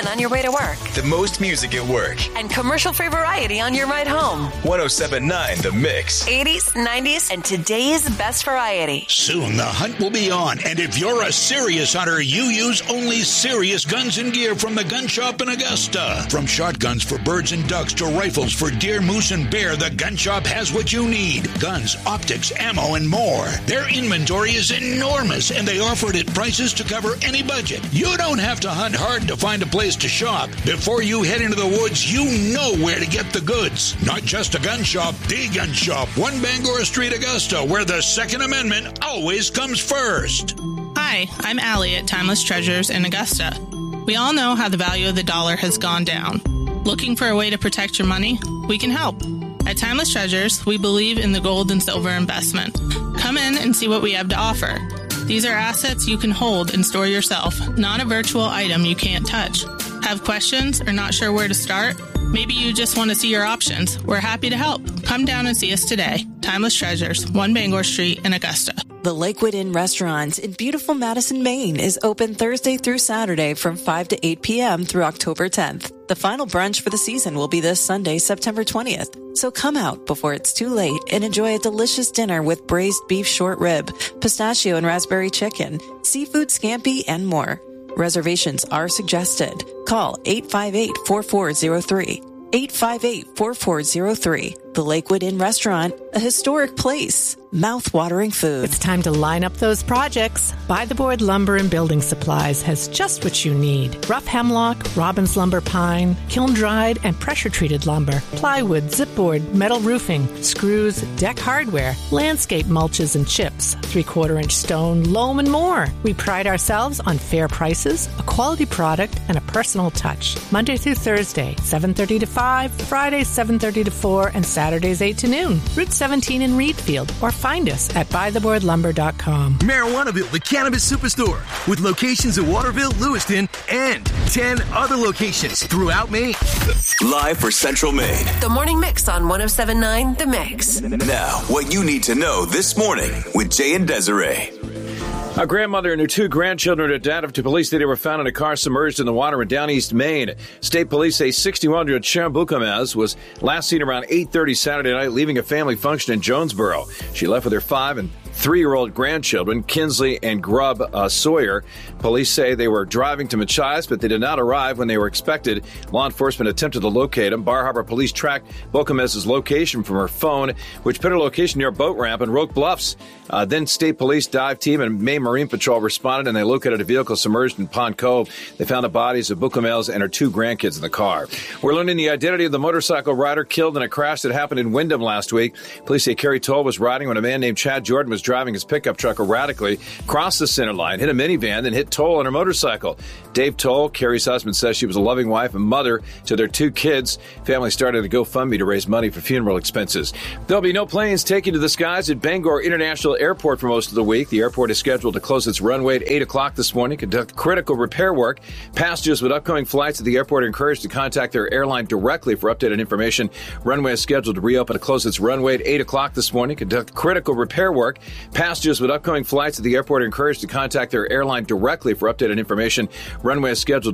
on your way to work. The most music at work. And commercial-free variety on your ride home. 107.9 The Mix. 80s, 90s, and today's best variety. Soon the hunt will be on, and if you're a serious hunter, you use only serious guns and gear from the Gun Shop in Augusta. From shotguns for birds and ducks to rifles for deer, moose, and bear, the Gun Shop has what you need. Guns, optics, ammo, and more. Their inventory is enormous, and they offer it at prices to cover any budget. You don't have to hunt hard to find a place to shop. Before you head into the woods, you know where to get the goods. Not just a gun shop, the Gun Shop, 1 Bangor Street, Augusta, where the Second Amendment always comes first. Hi, I'm Allie at Timeless Treasures in Augusta. We all know how the value of the dollar has gone down. Looking for a way to protect your money? We can help. At Timeless Treasures, we believe in the gold and silver investment. Come in and see what we have to offer. These are assets you can hold and store yourself, not a virtual item you can't touch. Have questions or not sure where to start? Maybe you just want to see your options. We're happy to help. Come down and see us today. Timeless Treasures, 1 Bangor Street in Augusta. The Lakewood Inn Restaurant in beautiful Madison, Maine is open Thursday through Saturday from 5 to 8 p.m. through October 10th. The final brunch for the season will be this Sunday, September 20th. So come out before it's too late and enjoy a delicious dinner with braised beef short rib, pistachio and raspberry chicken, seafood scampi, and more. Reservations are suggested. Call 858-4403. 858-4403. The Lakewood Inn Restaurant, a historic place. Mouth-watering food. It's time to line up those projects. By the Board Lumber and Building Supplies has just what you need. Rough hemlock, Robbins lumber pine, kiln-dried and pressure-treated lumber, plywood, zipboard, metal roofing, screws, deck hardware, landscape mulches and chips, 3/4-inch stone, loam, and more. We pride ourselves on fair prices, a quality product, and a personal touch. Monday through Thursday, 7:30 to 5, Fridays 7:30 to 4, and Saturdays 8 to noon. Route 17 in Reedfield, or find us at BuyTheBoardLumber.com. Marijuanaville, the cannabis superstore, with locations in Waterville, Lewiston, and 10 other locations throughout Maine. Live for Central Maine. The Morning Mix on 107.9 The Mix. Now, what you need to know this morning with Jay and Desiree. A grandmother and her 2 grandchildren are dead to police that they were found in a car submerged in the water in down East Maine. State police say 61-year-old Sharon Buchamez was last seen around 8:30 Saturday night leaving a family function in Jonesboro. She left with her 5 and 3-year-old grandchildren, Kinsley and Grubb Sawyer. Police say they were driving to Machias, but they did not arrive when they were expected. Law enforcement attempted to locate them. Bar Harbor police tracked Buchamez's location from her phone, which put her location near a boat ramp in Roque Bluffs. Then state police dive team and Maine Marine Patrol responded, and they located a vehicle submerged in Pond Cove. They found the bodies of Buchamez and her 2 grandkids in the car. We're learning the identity of the motorcycle rider killed in a crash that happened in Windham last week. Police say Kerry Toll was riding when a man named Chad Jordan was driving his pickup truck erratically, crossed the center line, hit a minivan, then hit Toll on her motorcycle. Dave Toll, Kerry's husband, says she was a loving wife and mother to their 2 kids. Family started a GoFundMe to raise money for funeral expenses. There'll be no planes taking to the skies at Bangor International Airport for most of the week. The airport is scheduled to close its runway at 8 o'clock this morning, conduct critical repair work. Passengers with upcoming flights at the airport are encouraged to contact their airline directly for updated information. Runway is scheduled to reopen to close its runway at 8 o'clock this morning, conduct critical repair work. Passengers with upcoming flights at the airport are encouraged to contact their airline directly for updated information. Runway is scheduled